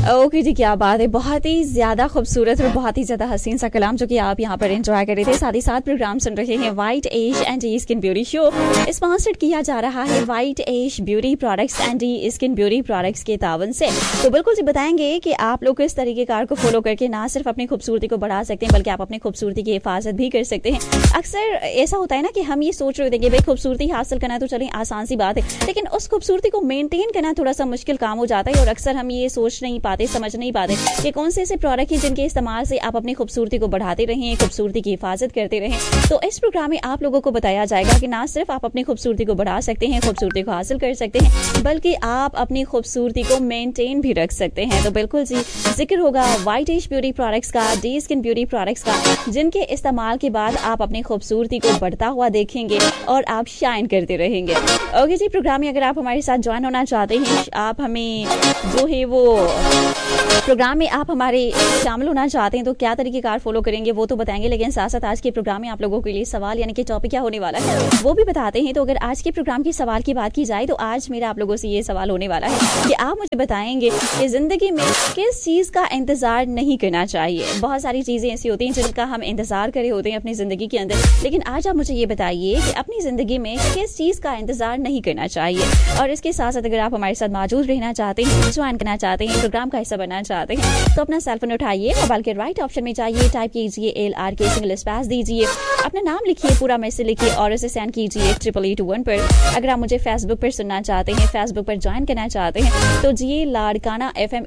Okay जी, क्या बात है। बहुत ही ज्यादा खूबसूरत और बहुत ही ज्यादा हसीन सा कलाम जो कि आप यहाँ पर एंजॉय कर रहे थे। साथ ही साथ प्रोग्राम सुन रहे हैं white as and D skin beauty show. Sponsored किया जा रहा है white as beauty products and D skin beauty products के तावन से। तो बिल्कुल जी बताएंगे कि आप लोग इस तरीके कार को फॉलो करके ना सिर्फ अपनी खूबसूरती को बढ़ा सकते हैं बल्कि आप अपनी खूबसूरती की हिफाजत भी कर सकते हैं। अक्सर ऐसा होता है ना कि हम ये सोच रहे होते हैं कि भाई खूबसूरती हासिल करना तो चलें आसान सी बात है, लेकिन उस खूबसूरती को मेंटेन करना थोड़ा सा मुश्किल काम हो जाता है। और अक्सर हम ये सोच नहीं पाते, समझ नहीं पाते कि कौन से ऐसे प्रोडक्ट हैं जिनके इस्तेमाल से आप अपनी खूबसूरती को बढ़ाते रहें, खूबसूरती की हिफाजत करते रहें। तो इस प्रोग्राम में आप लोगों को बताया जाएगा कि ना सिर्फ आप अपनी खूबसूरती को बढ़ा सकते हैं, खूबसूरती को हासिल कर सकते हैं, बल्कि आप अपनी खूबसूरती को मेंटेन भी रख सकते हैं। तो बिल्कुल जी जिक्र होगा व्हाइट एज ब्यूटी प्रोडक्ट्स का, डी स्किन ब्यूटी प्रोडक्ट्स का, जिनके इस्तेमाल के बाद आप अपनी खूबसूरती को बढ़ता हुआ देखेंगे और आप शाइन करते रहेंगे। ओके जी, प्रोग्राम में अगर आप हमारे साथ ज्वाइन होना चाहते हैं, आप हमें जो है वो प्रोग्राम में आप हमारे शामिल होना चाहते हैं तो क्या तरीकेकार फॉलो करेंगे वो तो बताएंगे, लेकिन साथ साथ आज के प्रोग्राम में आप लोगों के लिए सवाल यानी कि टॉपिक क्या होने वाला है वो भी बताते हैं। तो अगर आज के प्रोग्राम के सवाल की बात की जाए तो आज मेरा आप लोगों से ये सवाल होने वाला है कि आप मुझे बताएंगे कि जिंदगी में किस चीज का इंतजार नहीं करना चाहिए। बहुत सारी चीजें ऐसी होती हैं जिनका हम इंतजार करे होते हैं अपनी जिंदगी के अंदर, लेकिन आज आप मुझे ये बताइए कि अपनी जिंदगी में किस चीज का इंतजार नहीं करना चाहिए। और इसके साथ साथ अगर आप हमारे साथ मौजूद रहना चाहते हैं, ज्वाइन करना चाहते हैं, प्रोग्राम का हिस्सा बनना चाहते हैं, तो अपना सेलफोन उठाइए, मोबाइल के राइट ऑप्शन में जाइए, टाइप कीजिए LRK सिंगल स्पेस दीजिए, अपना नाम लिखिए, पूरा मैसेज लिखिए और इसे सेंड कीजिए 8821 पर। अगर आप मुझे फेसबुक पर सुनना चाहते हैं, फेसबुक पर ज्वाइन करना चाहते हैं तो जी लाड़काना FM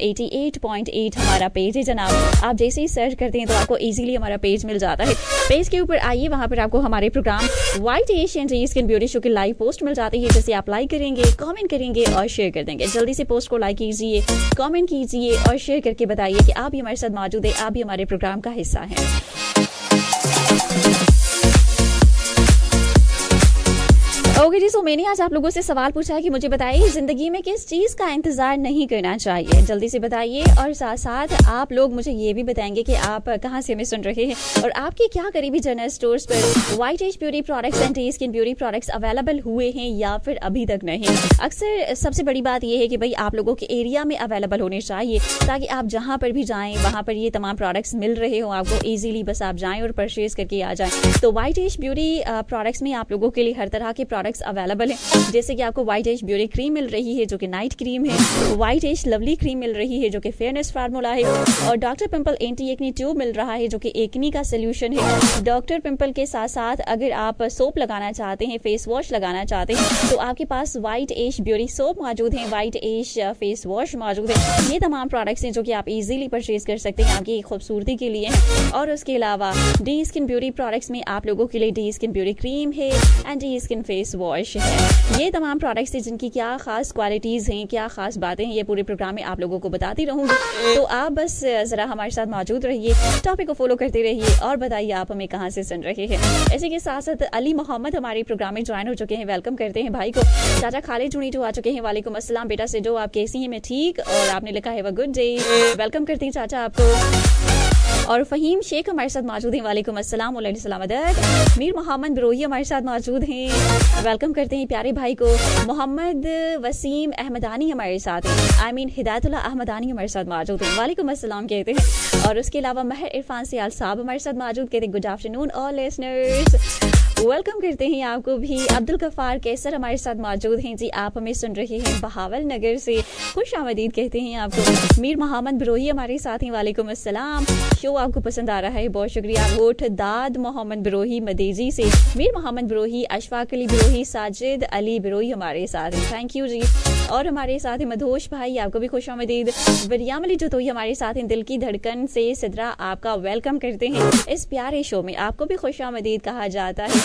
88.8 हमारा पेज है जनाब। आप जैसे ही सर्च करते हैं तो आपको इजीली हमारा पेज मिल जाता है। पेज के ऊपर आइए, वहां पर आपको हमारे programme white as and D skin beauty show की लाइव पोस्ट मिल जाती है, जिसे आप लाइक करेंगे, कमेंट करेंगे और शेयर कर देंगे। जल्दी से पोस्ट को लाइक कीजिए, कमेंट कीजिए और शेयर करके बताइए कि आप भी हमारे साथ मौजूद है, आप भी हमारे प्रोग्राम का हिस्सा हैं। ओके जी, सो मैंने आज आप लोगों से सवाल पूछा है कि मुझे बताइए जिंदगी में किस चीज का इंतजार नहीं करना चाहिए। जल्दी से बताइए और साथ साथ आप लोग मुझे ये भी बताएंगे कि आप कहां से हमें सुन रहे हैं और आपके क्या करीबी जनरल स्टोर्स पर white as beauty products and D skin beauty products available हुए हैं या फिर अभी तक नहीं। अक्सर सबसे बड़ी बात यह है कि भाई आप लोगों के एरिया में अवेलेबल होने चाहिए ताकि आप जहां पर भी जाएं वहां पर ये तमाम प्रोडक्ट्स मिल रहे हो आपको इजीली, बस आप जाएं और परचेज करके आ जाएं। तो व्हाइट एज ब्यूटी प्रोडक्ट्स में आप लोगों के लिए हर तरह के प्रोडक्ट्स अवेलेबल है, जैसे कि आपको व्हाइट एज ब्यूटी क्रीम मिल रही है जो कि नाइट क्रीम है, व्हाइट एज लवली क्रीम मिल रही है जो कि फेयरनेस फार्मूला है, और doctor pimple anti acne tube मिल रहा है जो कि एक्नी का सोल्यूशन है। डॉक्टर पिंपल के साथ साथ अगर आप सोप लगाना चाहते हैं, फेस वॉश लगाना चाहते हैं तो आपके पास व्हाइट एज ब्यूटी सोप मौजूद है, व्हाइट एज फेस वॉश मौजूद है। ये तमाम प्रोडक्ट्स हैं जो कि आप इजीली परचेज कर सकते हैं, आपकी खूबसूरती के लिए है। और उसके अलावा डी स्किन ब्यूटी प्रोडक्ट्स में आप लोगों के लिए डी स्किन ब्यूटी क्रीम है and D skin face wash है। ये तमाम प्रोडक्ट्स हैं जिनकी क्या खास क्वालिटीज हैं, क्या खास बातें हैं, ये पूरे प्रोग्राम में आप लोगों को बताती रहूंगी। तो आप बस जरा हमारे साथ मौजूद रहिए, टॉपिक को फॉलो करते रहिए और बताइए आप हमें कहां से सुन रहे हैं। इसी के साथ साथ अली मोहम्मद हमारे प्रोग्राम में ज्वाइन हो चुके हैं, वेलकम करते हैं भाई को। चाचा खालिद जुनीटू आ चुके हैं, वालेकुम अस्सलाम बेटा से जो आप कैसी हैं? मैं ठीक, और आपने लिखा है गुड डे, वेलकम करते हैं चाचा आपको। और फहीम शेख हमारे साथ मौजूद हैं, वालेकुम अस्सलाम वालेकुम सलामत। मीर मोहम्मद बिरोही हमारे साथ मौजूद हैं, वेलकम करते हैं प्यारे भाई को। मोहम्मद वसीम अहमदानी हमारे साथ हैं, आई मीन हिदायतुल्लाह अहमदानी हमारे साथ मौजूद हैं, वालेकुम अस्सलाम कहते हैं। और उसके अलावा महर इरफान सियाल साहब हमारे साथ मौजूद, कहते हैं good afternoon all listeners, welcome करते हैं आपको भी। अब्दुल गफ्फार कैसर हमारे साथ मौजूद हैं जी, आप हमें सुन रहे हैं बहावल नगर से, खुश आमदीद कहते हैं आपको। मीर मोहम्मद बिरोही हमारे साथ हैं, वालेकुम अस्सलाम। शो आपको पसंद आ रहा है, बहुत शुक्रिया। गोठ दाद मोहम्मद बिरोही मदेजी से, मीर मोहम्मद बिरोही, अशफाक अली बिरोही, साजिद अली बिरोही हमारे साथ हैं, थैंक यू जी। और हमारे साथ हैं मधोश भाई, आपको भी खुश आमदीद। वरियाम अली जतोई हमारे साथ हैं, दिल की धड़कन से सिद्रा आपका वेलकम करते हैं इस प्यारे शो में, आपको भी खुश आमदीद कहा जाता है।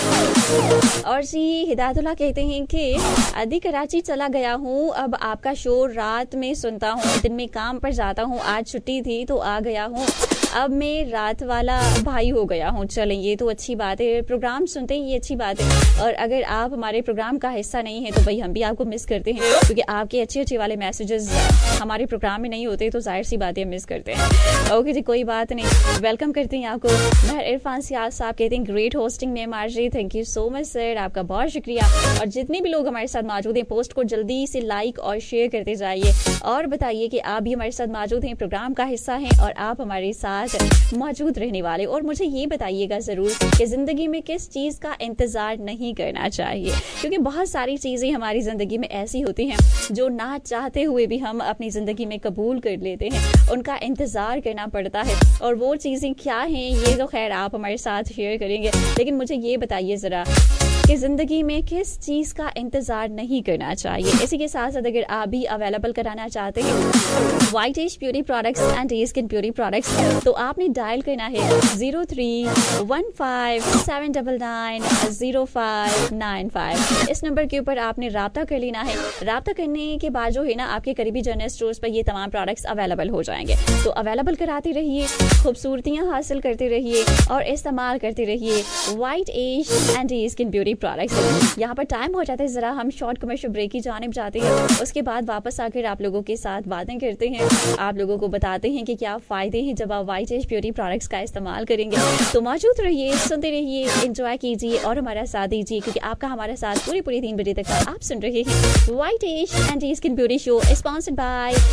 और जी हिदायतुल्लाह कहते हैं कि अभी कराची चला गया हूँ, अब आपका शो रात में सुनता हूँ, दिन में काम पर जाता हूँ, आज छुट्टी थी तो आ गया हूँ। अब मैं रात वाला भाई हो गया हूँ। चलें, ये तो अच्छी बात है, प्रोग्राम सुनते हैं, ये अच्छी बात है। और अगर आप हमारे प्रोग्राम का हिस्सा नहीं है तो भाई हम भी आपको मिस करते हैं, क्योंकि आपके अच्छे अच्छे वाले मैसेजेस हमारे प्रोग्राम में नहीं होते, तो जाहिर सी बातें हम मिस करते हैं। ओके जी, कोई बात नहीं, वेलकम करते हैं आपको। महर इरफान सियाज साहब कहते हैं ग्रेट होस्टिंग में मार्जी, thank you so much sir, आपका बहुत शुक्रिया। और जितने भी लोग हमारे साथ मौजूद हैं, पोस्ट को जल्दी से लाइक और शेयर करते जाइए और बताइए कि आप भी हमारे साथ मौजूद हैं, प्रोग्राम का हिस्सा हैं और आप हमारे साथ मौजूद रहने वाले। और मुझे ये बताइएगा ज़रूर कि ज़िंदगी में किस चीज़ का इंतज़ार नहीं करना चाहिए, क्योंकि बहुत सारी चीज़ें हमारी ज़िंदगी में ऐसी होती हैं जो ना चाहते हुए भी हम अपनी ज़िंदगी में कबूल कर लेते हैं, उनका इंतज़ार करना पड़ता है। और वो चीज़ें क्या हैं ये तो खैर आप हमारे साथ शेयर करेंगे, लेकिन मुझे ये बताइए ज़रा कि ज़िंदगी में किस चीज़ का इंतज़ार नहीं करना चाहिए। इसी के साथ साथ अगर आप भी अवेलेबल कराना चाहते हैं white as beauty products and day skin beauty products, तो आपने डायल करना है 0315799095। इस नंबर के ऊपर आपने राब्ता कर लेना है। राब्ता करने के बाद जो है ना, आपके करीबी जनरल स्टोर्स पर ये तमाम प्रोडक्ट्स अवेलेबल हो जाएंगे। तो अवेलेबल कराते रहिए, खूबसूरतियाँ हासिल करते रहिए और इस्तेमाल करते रहिए white as and day skin beauty products. यहाँ पर टाइम हो जाता है, जरा हम शॉर्ट कमर्शियल ब्रेक की जानिब जाते हैं, उसके बाद वापस आकर आप लोगों के साथ बातें करते हैं, आप लोगों को बताते हैं कि क्या फायदे हैं जब आप वाइट एज ब्यूटी प्रोडक्ट्स का इस्तेमाल करेंगे। तो मौजूद रहिए, सुनते रहिए, एंजॉय कीजिए और हमारा साथ दीजिए, क्योंकि आपका हमारा साथ पूरे 3 बजे तक आप सुन रहे हैं white as and day skin beauty show, sponsored by